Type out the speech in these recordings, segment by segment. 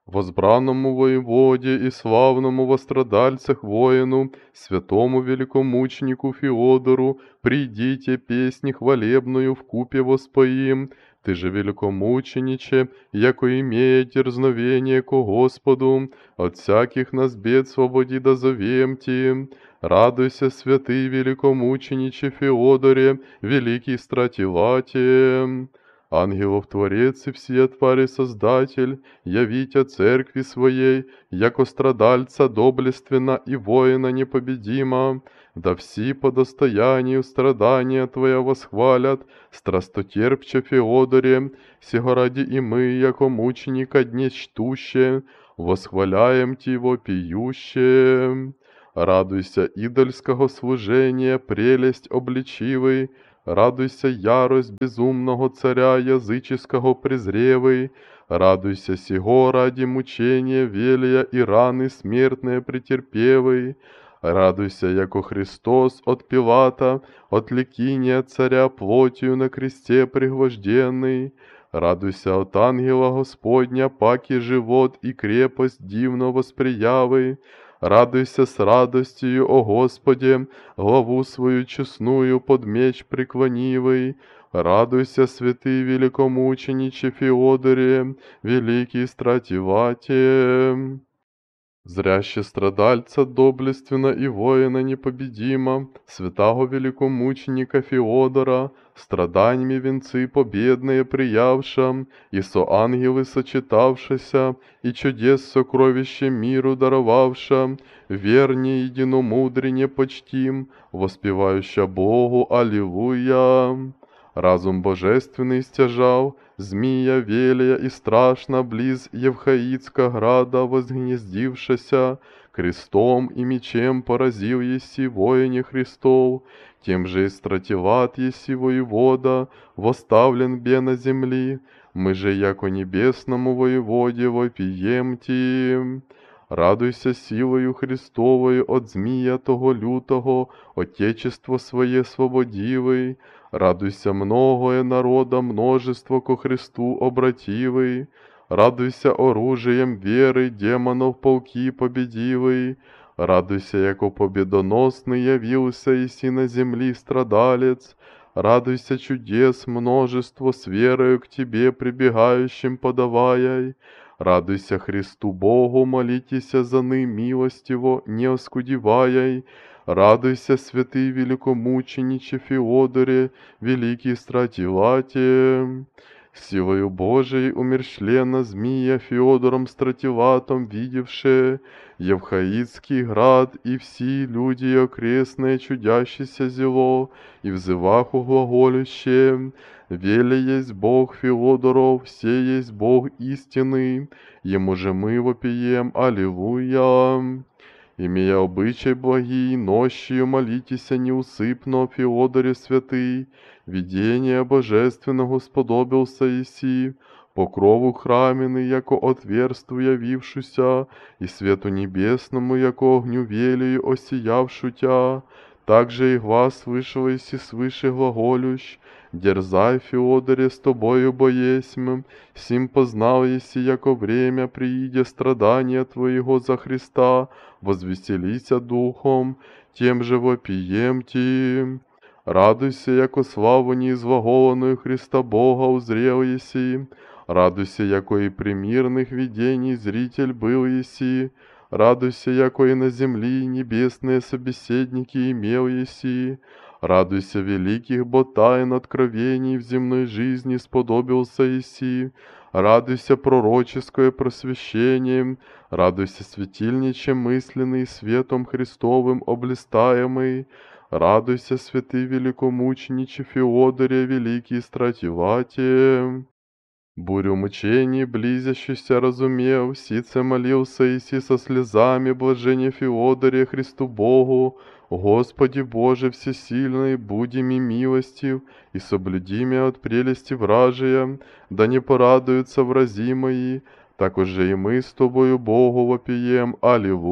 Возбранному воеводе и славному во страдальцах воину, святому великомученику Феодору, придите песни хвалебную вкупе воспоим. Ты же, великомучениче, яко имея дерзновение ко Господу, от всяких нас бед свободи да зовем Ти. Радуйся, святый великомучениче Феодоре, великий стратилате. Ангелов Творец и всея твари Создатель, явите церкви своей, яко страдальца доблественно и воина непобедима, да все по достоянию страдания Твоя восхвалят, страстотерпче Феодоре, сего ради и мы, яко мученика дне чтуще, восхваляем Ти его пиюще. Радуйся идольского служения, прелесть обличивый, радуйся ярость безумного царя языческого презревый, радуйся сего ради мучения велия и раны смертные претерпевый, радуйся, яко Христос от Пилата, от ликиния царя плотью на кресте пригвожденный, радуйся от ангела Господня, паки живот и крепость дивно восприявый, радуйся с радостью, о Господе, главу свою честную под меч преклонивый. Радуйся, святый великомучениче Феодоре, великий стратилате. Зряще страдальца доблественно и воина непобедимо, святого великомученика Феодора, страданиями венцы победные приявша, и со ангелы сочетавшися, и чудес сокровище миру даровавша, верне единомудренне почтим, воспевающа Богу Аллилуйя. Разум божественный стяжал, змия велия и страшно близ Евхаицка града возгнездившася, крестом и мечем поразил еси воине Христов, тем же и стратилат еси воевода, восставлен бе на земли, мы же, яко небесному воеводе, вопием Ти. Радуйся силою Христовою от змія того лютого, Отечество своє свободивый, радуйся многое народа, множество ко Христу обративый, радуйся оружием веры, демонов полки победивый, радуйся, яко победоносный явился иси на земли страдалец, радуйся чудес множество с верою к Тебе прибегающим подавая, радуйся Христу Богу, молитеся за ны милостиво, не оскудевая, радуйся, святый великомучениче Феодоре, великий стратилате. Силою Божией умершлена змия Феодором стратилатом видевше, Евхаицкий град и все люди окрестные чудящееся зело, и взываху глаголюще, веле есть Бог Феодоров, все есть Бог истинный, ему же мы вопием Аллилуйя. Имея обычай благий, нощью молитеся неусыпно, Феодоре святый, видение божественного сподобился иси, покрову храменный, яко отверсту явившуся, и свету небесному, яко огню велию осиявшу тя, также и глаз вышел иси свыше глаголющ, дерзай, Феодоре, с тобою боесмь, сим познал еси, яко время прииде страдания твоего за Христа, возвеселися духом, тем же вопием Ти. Радуйся, яко славу неизвоголанную Христа Бога узрел еси, радуйся, яко и примирных видений зритель был еси, радуйся, яко и на земли небесные собеседники имел еси, радуйся, великих бо тайн откровений в земной жизни сподобился еси, радуйся, пророческое просвещение, радуйся, светильниче мысленный, светом Христовым облистаемый, радуйся, святый великомучениче Феодоре, великий стратилате. Бурю мучений, близящуюся разумел, сице молился иси со слезами блажения Феодоре Христу Богу, Господи Боже всесильный, буди ми милостив, и соблюди меня от прелести вражия, да не порадуются врази мои, так уже и мы с Тобою Богу вопием,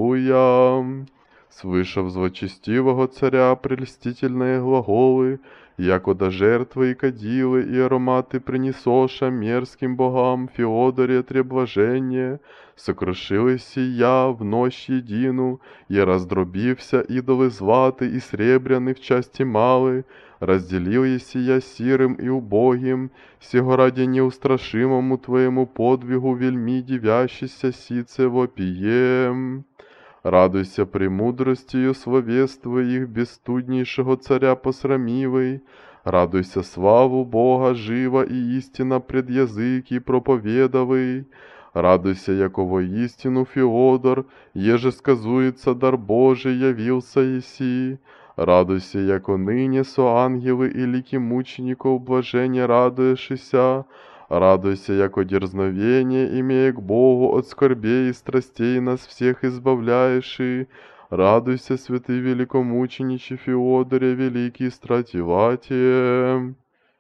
Аллилуйя. Свыше злочестивого царя прельстительные глаголы, якода жертвы и кадилы и ароматы принесоша мерзким богам Феодоре требложение, сокрушилась я в ночь едину, и раздробився идолы златы и сребряны в части малы, разделил еси я сирым и убогим, сего ради неустрашимому твоему подвигу вельми дивящийся сице вопием. Радуйся премудростью словества их бесстуднейшего царя посрамивой, радуйся славу Бога жива и истина пред языки проповедовый, радуйся, яко воистину Феодор, еже сказуется дар Божий явился еси, радуйся, яко ныне со ангелы и лики мучеников блажения радуешься, радуйся, яко дерзновение, имея к Богу от скорбей и страстей нас всех избавляешь, и радуйся, святый великомучениче Феодоре, великий стратилатие.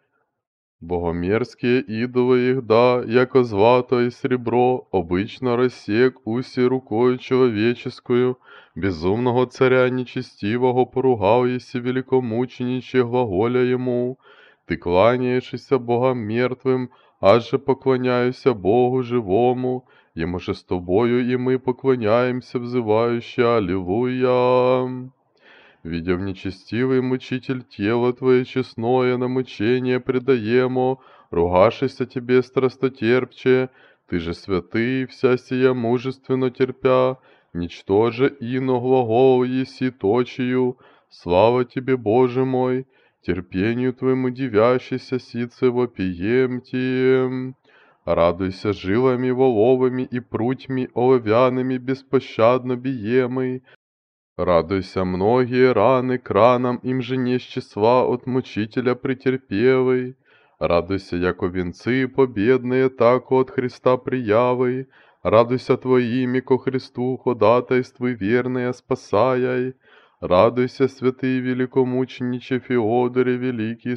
Богомерзкие идолы их, да, яко злато и сребро, обычно рассек уси рукою человеческую, безумного царя нечестивого поругал еси великомучениче глаголя ему, ты кланяешься богам мертвым, аж же поклоняюся Богу живому, ему же с тобою и мы поклоняемся, взывающе Аллилуйя. Видя нечестивый мучитель тело твое честное на мучение предаемо, ругашися тебе страстотерпче, ты же святый, вся сия мужественно терпя, ничтоже ино глагол еси точию, слава тебе, Боже мой, терпению твоему дивящийся сице вопием тем. Радуйся жилами воловыми и прутьми оловянными беспощадно биемой, радуйся многие раны кранам им же не с числа от мучителя претерпевой. Радуйся, яко венцы победные, тако от Христа приявой. Радуйся Твоими ко Христу ходатайствуй верные спасаяй. Радуйся, святый великомучениче Феодоре, великий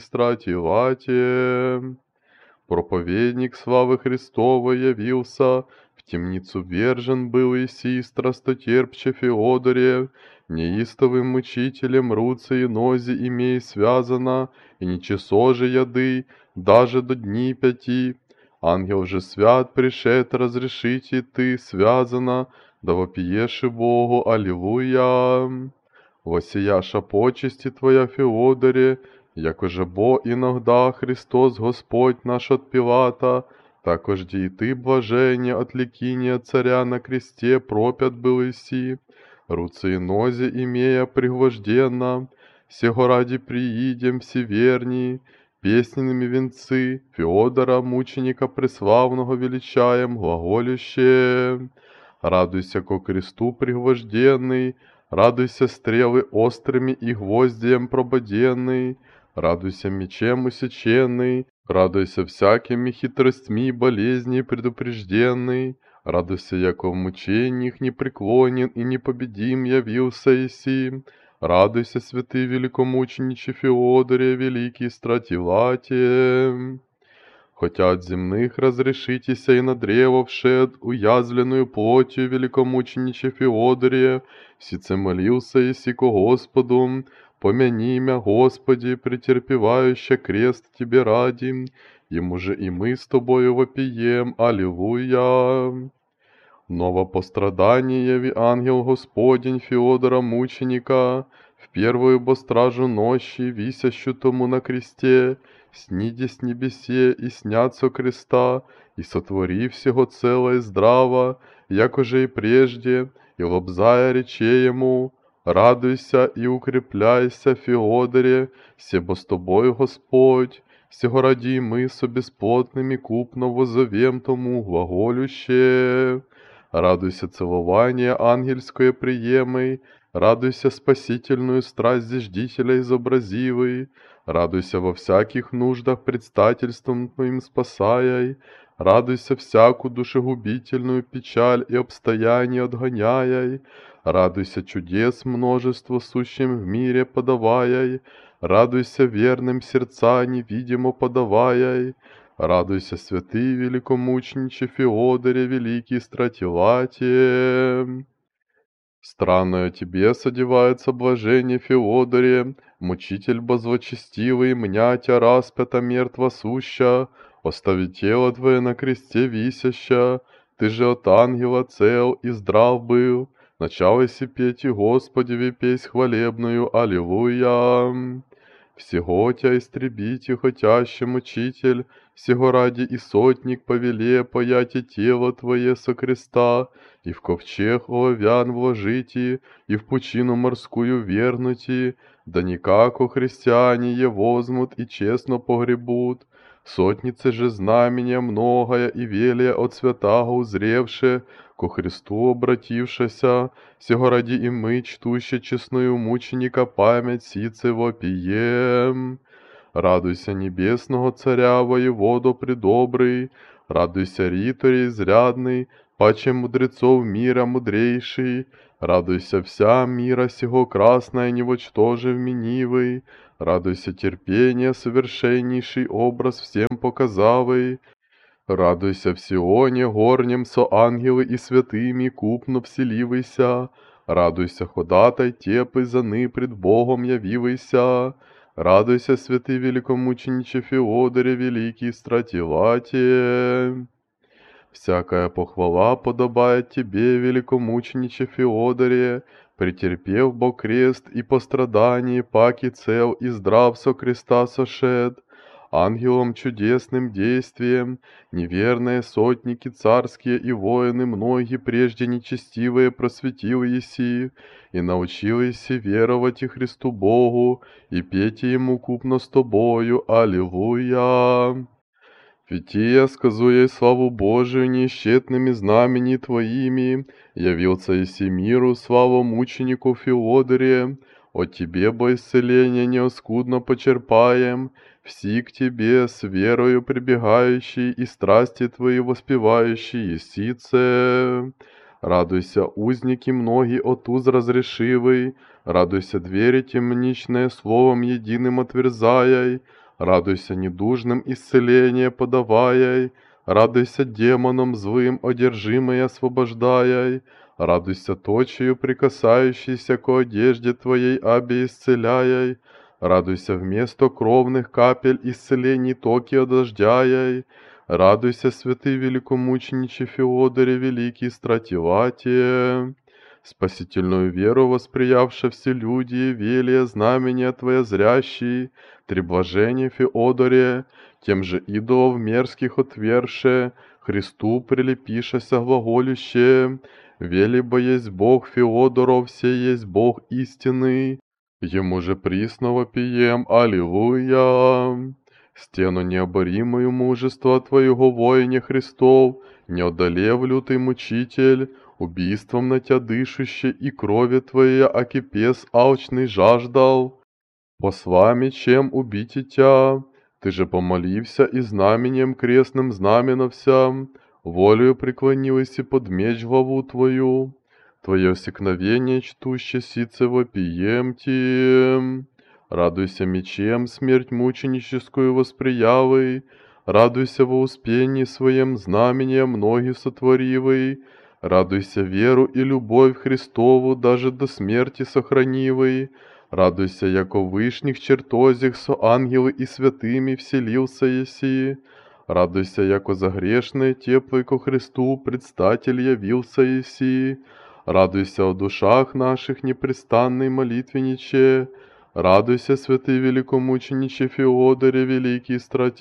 стратилате. Проповедник славы Христовой явился, в темницу вержен был Иси, страстотерпче Феодоре, неистовым мучителем руце и нози имей связано, и ничесо же яды, даже до дни 5. Ангел же свят пришед разрешить и ты связана, да вопиеши Богу, Аллилуйя. Восияша почести Твоя, Феодоре, якоже бо иногда Христос Господь наш от Пилата, також и ты, блажение от ликиния царя на кресте пропят был иси, руцы и нози имея пригвожденно, сего ради приидем всеверней, песненными венцы Феодора, мученика преславного величаем, глаголюще. Радуйся ко кресту пригвожденный, радуйся стрелы острыми и гвоздием прободенный, радуйся мечем усеченный, радуйся всякими хитростьми и болезней предупрежденный, радуйся, яко в мучениях непреклонен и непобедим явился Иси, радуйся, святый великомучениче Феодоре, великий стратилате. Хотя от земных разрешитеся и на древо вшед, уязвленную плотью великомучениче Феодоре, сице молился еси ко Господу, помяни мя, Господи, претерпевающе крест Тебе ради, ему же и мы с Тобою вопием, Аллилуйя. Ново пострадание яви ангел Господень Феодора мученика, в первую бо стражу ночи, висящу тому на кресте, сниди с небесе и снят со креста, и сотвори всего целое здраво, якоже и прежде, и лобзая рече ему, радуйся и укрепляйся, Феодоре, себо с тобой Господь, сего ради мы со бесплотными купно возовем тому глаголюще. Радуйся целование ангельское приемой, радуйся спасительную страсть зиждителя изобразивой, радуйся во всяких нуждах предстательством Твоим спасаяй, радуйся всяку душегубительную печаль и обстояние отгоняяй, радуйся чудес множество сущим в мире подаваяй, радуйся верным сердца невидимо подаваяй, радуйся, святый великомучениче Феодоре, великий стратилате. Странное тебе содевается блажение Феодоре, Мучитель бозвочестивый, мнятя распята мертво суща, остави тело Твое на кресте висяща, Ты же от ангела цел и здрав был, началося петь и Господеве песнь хвалебную, аллилуйя. Всего Тя истребите, хотящий мучитель, всего ради и сотник повеле паяти тело Твое со креста, и в ковчег оловян вложите, и в пучину морскую вернути, да никако христиане е возьмут и честно погребут. Сотнице же знамения многое и велия от святаго узревше, ко Христу обратившися, сего ради и мы, чтуще честную мученика, память сице вопием. Радуйся небесного царя, воеводо предобрый, радуйся риторе изрядный, паче мудрецов мира мудрейший, радуйся вся мира сего красная невочтоже вменивый, радуйся терпение совершеннейший образ всем показавый, радуйся в Сионе горнем со ангелы и святыми купно вселивайся, радуйся ходатай тепы заны пред Богом явивайся, радуйся, святый великомучениче Феодоре, великий стратилате. Всякая похвала подобает тебе, великомучениче Феодоре, претерпев бо крест и пострадание, паки цел и здрав со креста сошед, ангелом чудесным действием, неверные сотники царские и воины многие прежде нечестивые просветил еси, и научил еси веровать и Христу Богу, и петь Ему купно с тобою, аллилуйя. Ведь я сказу ей славу Божию неисчетными знамени Твоими, явился еси миру слава мученику Феодоре, от Тебе, бо исцеление неоскудно почерпаем, все к Тебе с верою прибегающий и страсти Твои воспевающий есице. Радуйся, узники многие от уз разрешивый, радуйся, двери темничные словом единым отверзаяй, радуйся недужным исцеление подаваяй, радуйся демонам злым одержимой освобождаяй, радуйся точию прикасающейся к одежде Твоей обе исцеляяй, радуйся вместо кровных капель исцелений токи одождяяй, радуйся, святый великомучениче Феодоре, великий стратилате. Спасительную веру восприявши все люди, велия знамения Твоя зрящий, Треблажение Феодоре, тем же идолов мерзких отверше, Христу прилепишася глаголюще, вели бо есть Бог Феодоров, все есть Бог истинный, Ему же присно вопием, аллилуйя. Стену необоримую мужества Твоего воине Христов, не одолев лютый мучитель, убийством на Тя дышащий и крови Твоей окипес алчный жаждал. Посла мечем убить Тя, Ты же помолився и знаменем крестным знаменовся, волею преклонилась под меч главу Твою. Твое секновение чтуще сице вопием Ти. Радуйся мечем смерть мученическую восприявой, радуйся во успении своем знамения многих сотворивой, радуйся веру и любовь Христову даже до смерти сохранивой, радуйся, яко в вышних чертозях со ангелы и святыми вселился еси, радуйся, яко за грешное теплой ко Христу предстатель явился еси, радуйся о душах наших непрестанной молитвенниче, радуйся, святый великомучениче Феодоре, великий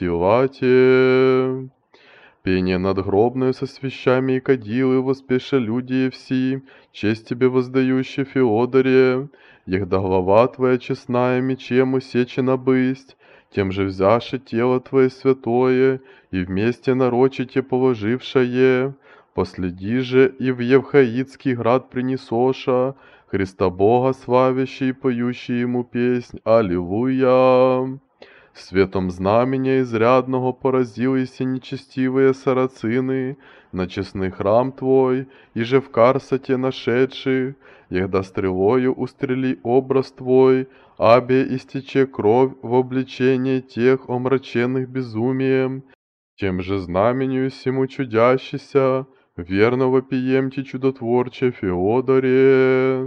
стратилате. Пение надгробное со свящами и кадилы воспеше люди все, честь тебе воздающий Феодоре, егда глава твоя честная мечем усечена бысть, тем же взяше тело твое святое и вместе нарочите положившее, последи же и в Евхаидский град принесоша, Христа Бога славящий и поющий ему песнь, аллилуйя. Светом знамения изрядного поразились и нечестивые сарацины на честный храм Твой, и же в Карсате нашедших, егда стрелою устрели образ Твой, абе истече кровь в обличение тех омраченных безумием, тем же знамению сему чудящийся, верно вопиемте чудотворче Феодоре.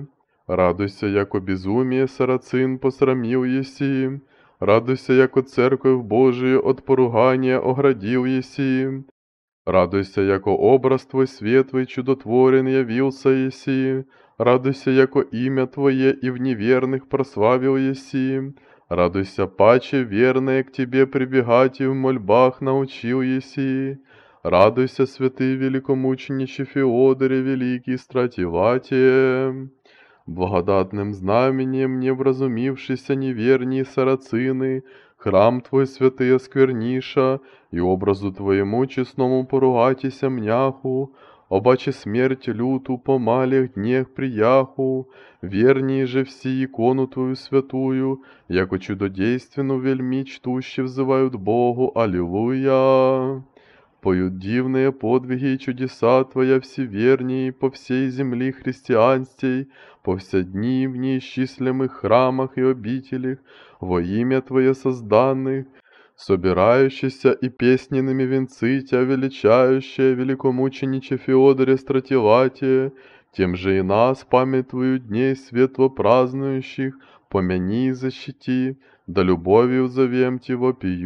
Радуйся, яко безумие сарацин посрамил еси, радуйся, яко церковь Божию от поругания оградил еси, радуйся, яко образ Твой светлый чудотворен явился еси, радуйся, яко имя Твое и в неверных прославил еси, радуйся, паче верные к Тебе прибегать и в мольбах научил еси, радуйся, святый великомучениче Феодоре, великий стратилате. Благодатным знаменем не вразумившися неверні сарацини, храм Твой святий оскверніша, и образу Твоему честному поругатися мняху, обаче смерть люту по малых днях прияху, верней же все икону Твою святую, яко чудодейственну вельми чтуще взывают Богу, Аллилуйя. Поют дивные подвиги и чудеса Твоя всеверней по всей земли христианстей, по все дни в неисчислимых храмах и обителях, во имя Твое созданных, собирающийся и песненными венцы Тя величающие, великомучениче Феодоре Стратилатие, тем же и нас, память Твою дней светло празднующих, помяни и защити, да любовью зовем Ти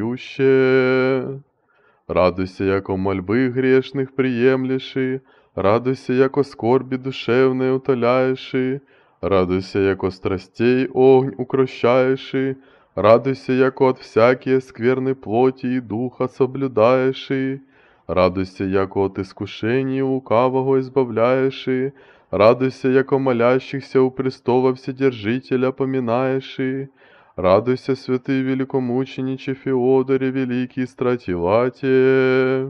вопиюще. Радуйся, яко мольбы грешных приемлеши, радуйся, яко скорби душевные утоляеши, радуйся, яко страстей огонь укрощаеши, радуйся, яко от всякие скверной плоти и духа соблюдаеши, радуйся, яко от искушений лукавого избавляеши, радуйся, яко молящихся у престола Вседержителя поминаеши, радуйся, святый великомучениче Феодоре, великий стратилате.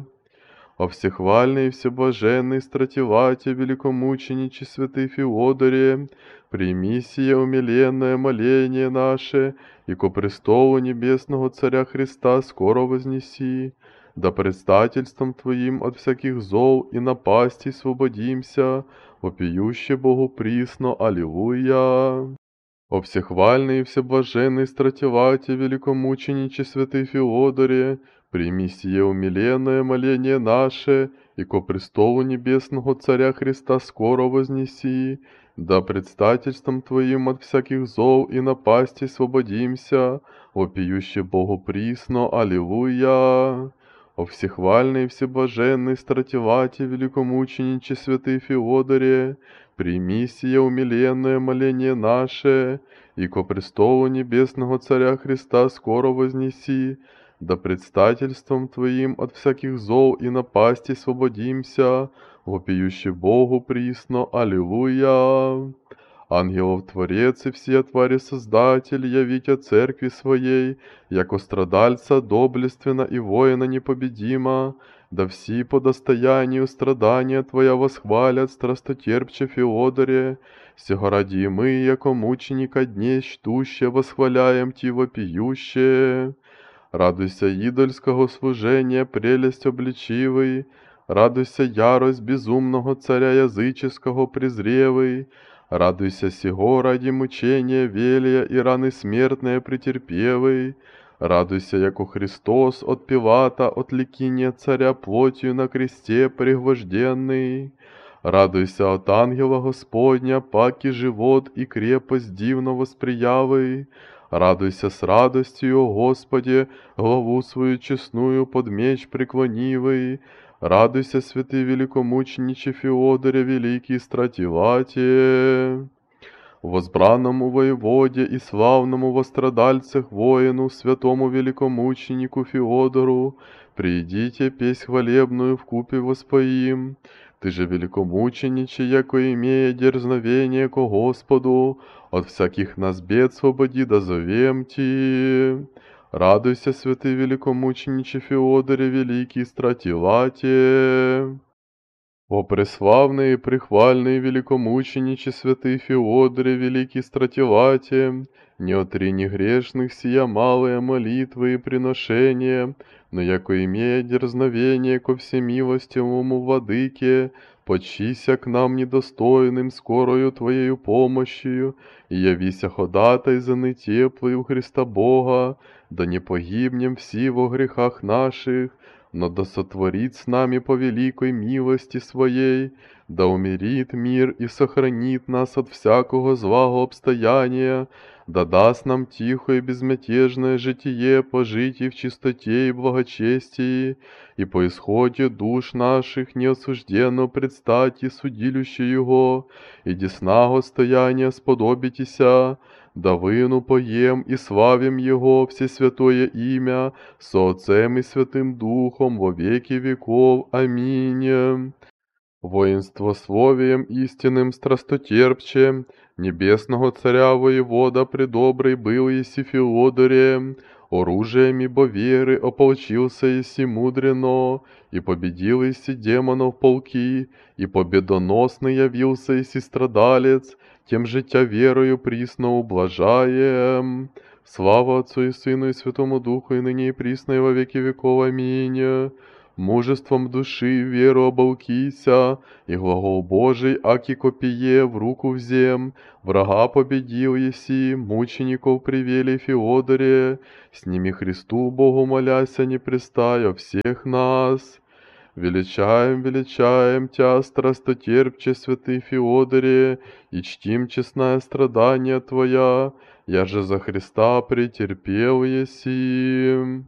О всехвальный и всеблаженный стратилате, великомучениче святый Феодоре, прими сие умиленное моление наше, и ко престолу небесного Царя Христа скоро вознеси, да предстательством Твоим от всяких зол и напастей свободимся, вопиюще Богу присно, Аллилуйя. О всехвальный и всеблаженный стратилате, великомучениче святый Феодоре, прими сие умиленное моление наше, и ко престолу небесного Царя Христа скоро вознеси, да предстательством Твоим от всяких зол и напастей свободимся, вопиюще Богу присно, Аллилуйя. О всехвальный и всеблаженный стратилате, великомучениче святый Феодоре, прими сие умиленное моление наше, и ко престолу небесного Царя Христа скоро вознеси, да предстательством Твоим от всяких зол и напастей свободимся, вопиюще Богу присно, Аллилуйя. Ангелов Творец и все твари Создатель, явите Церкви Своей, яко страдальца доблественно и воина непобедима, да все по достоянию страдания Твоя восхвалят страстотерпче Феодоре, сего ради и мы, яко мученика дней чтуще, восхваляем Ти вопиюще. Радуйся идольского служения, прелесть обличивый, радуйся ярость безумного царя языческого презревый, радуйся сего ради мучения велия и раны смертные претерпевый, радуйся, яко Христос от Пилата, от ликиния царя плотью на кресте пригвожденный. Радуйся от ангела Господня, паки живот и крепость дивно восприявый. Радуйся с радостью, о Господи, главу свою честную под меч преклонивый. Радуйся, святый великомучениче Феодоре, великий стратилате. Возбранному воеводе и славному во страдальцах воину, святому великомученику Феодору, придите песнь хвалебную вкупе воспоим. Ты же великомучениче, яко имея дерзновение ко Господу, от всяких нас бед свободи да зовем Ти. Радуйся, святый великомучениче Феодоре, великий стратилате. О преславный и прехвальный великомучениче святый Феодоре, великий стратилате, не отрини грешных сия малые молитвы и приношения, но яко имея дерзновение ко всемилостивому владыке, почися к нам недостойным скорою Твоею помощью, и явися ходатай за нетеплый у Христа Бога, да не погибнем все во грехах наших, но да сотворит с нами по великой милости Своей, да умирит мир и сохранит нас от всякого злого обстояния, да даст нам тихое и безмятежное житие пожить и в чистоте и благочестии, и по исходе душ наших неосужденно предстать и судилище Его, и десного стояния сподобитеся, да выну поем и славим Его всесвятое имя, со Отцем и Святым Духом во веки веков. Аминь. Воинствословием истинным страстотерпче, небесного царя воевода предобрый был еси Феодоре, оружием ибо веры ополчился еси мудрено, и победил еси демонов полки, и победоносный явился еси страдалец, тем же тя верою присно ублажаем. Слава Отцу и Сыну и Святому Духу, и ныне и присно и во веки веков. Аминь. Мужеством души веру оболкися, и глагол Божий, аки копие, в руку взем, врага победил еси, мучеников привели Феодоре, с ними Христу Богу моляся не престая всех нас. Величаем, величаем Тя, страстотерпче, святый Феодоре, и чтим честное страдание Твоя, я же за Христа претерпел еси.